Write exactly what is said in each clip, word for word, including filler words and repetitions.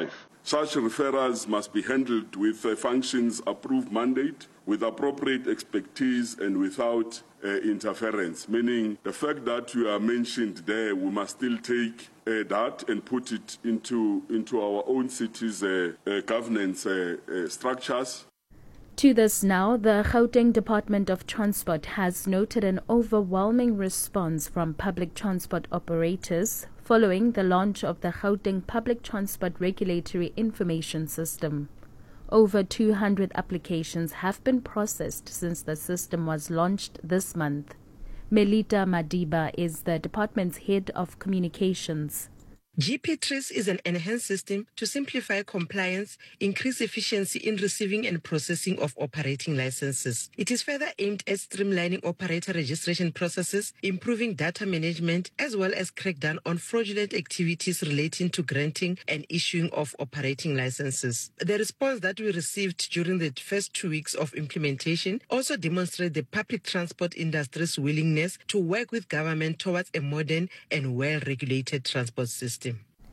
five. Such referrals must be handled with a functions approved mandate, with appropriate expertise and without uh, interference, meaning the fact that you are mentioned there, we must still take uh, that and put it into, into our own cities' uh, uh, governance uh, uh, structures. To this now, the Gauteng Department of Transport has noted an overwhelming response from public transport operators following the launch of the Gauteng Public Transport Regulatory Information System. Over two hundred applications have been processed since the system was launched this month. Melita Madiba is the department's head of communications. G P Trace is an enhanced system to simplify compliance, increase efficiency in receiving and processing of operating licenses. It is further aimed at streamlining operator registration processes, improving data management, as well as crack down on fraudulent activities relating to granting and issuing of operating licenses. The response that we received during the first two weeks of implementation also demonstrates the public transport industry's willingness to work with government towards a modern and well-regulated transport system.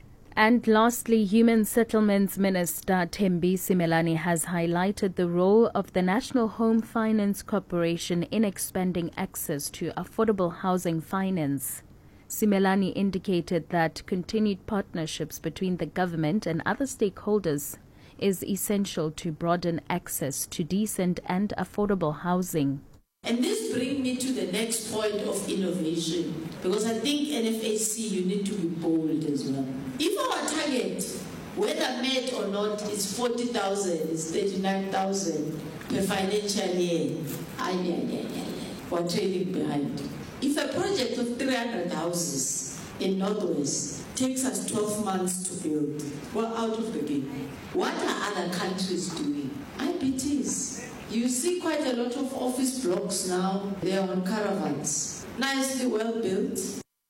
And lastly, Human Settlements Minister Thembi Simelane has highlighted the role of the National Home Finance Corporation in expanding access to affordable housing finance. Simelane indicated that continued partnerships between the government and other stakeholders is essential to broaden access to decent and affordable housing. And this brings me to the next point of innovation, because I think N F H C, you need to be bold as well. If our target, whether met or not, is forty thousand, is thirty-nine thousand per financial year, ay, ay, ay, ay, we're trailing behind. If a project of three hundred houses in Northwest takes us twelve months to build, we're out of the game. What are other countries doing? I P Ts. You see quite a lot of office blocks now. They are on caravans. Nicely well built.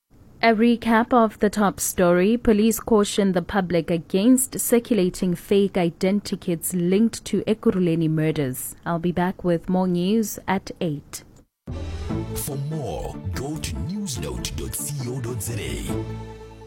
A recap of the top story. Police caution the public against circulating fake identikits linked to Ekurhuleni murders. I'll be back with more news at eight. For more, go to newsnote dot co dot za.